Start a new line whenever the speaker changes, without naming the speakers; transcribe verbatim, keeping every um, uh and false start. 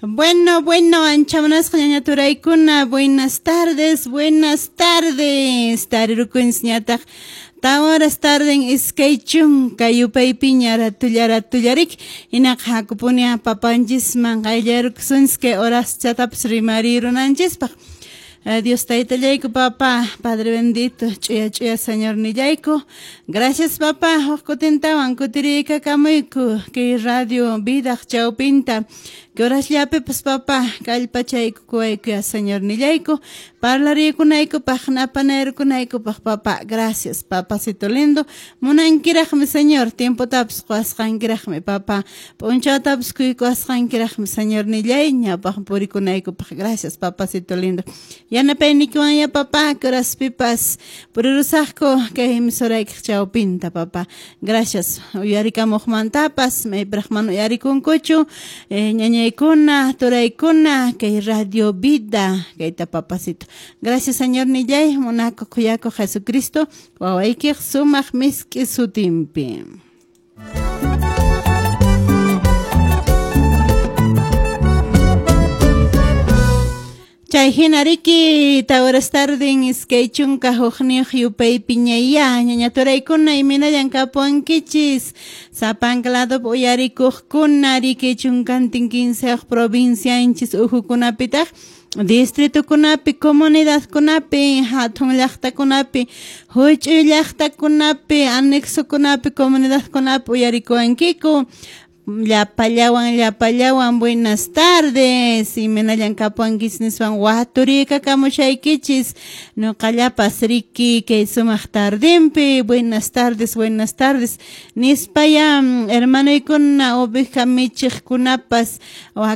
Bueno, bueno, anchamanas ñañaturaykuna, buenas tardes, buenas tardes. Tarirukun ñataq tawaras tarden iskay chunka yupaypi ñaratullara tullarik hinaq hakupunia papanchisman qayllaruksunske horas chatapis rimarirunanchispaq. Eh, Dios taytallayku papa, Padre bendito, ch'uya ch'uya Señor nillayku. Gracias papa, huqkutintawan kutiriyka kamuyku, kay radio vida chawpinta. Que horas llapipas papa, kallpachayku kuwaykuya Señor nillayku. Parlariykunayku paq, napanayrukunayku paq papa. Gracias papacito lindo. Munankiraqmi Señor, tiempo tapas quwasqankiraqmi papa. Punchatapas kuykuwasqankiraqmi Señor nillay, ñapaq purikunayku paq. Gracias papacito lindo. Yanapaynikiwan ya papa, que horas pipas purirusaqku kay emisorayki chawpinta papa. Gracias. Uyarikamuqmantapas, maypraq mana uyarikunkuchu, eh, ñañaykuna, turaykuna, kay Radio Vida, kayta papacito. Gracias Señor nillay, munako kuyako Jesucristo, wawaykiq sumaq miski sutinpi. Chay hinariki tawaras tarden iskay chunka huqniyuq yupaypi ñaya ñañaturaykuna iminayan kapuankichis sapankladup uyarikuqkuna riki chunkantin quinceq provincianchis uhukunapitaq distritukunapi, comunidadkunapi, hatun llaqtakunapi, huch'uy llaqtakunapi, anexokunapi, comunidadkunapi uyarikuwankiku. Llapallawan, llapallawan, buenas tardes. Iminayan kapuankisniswan waturika kamushaykichis. Nuqallapas riki kay sumaq tardinpi. Buenas tardes, buenas tardes. Nispaya hermanoykuna oveja michiqkunapas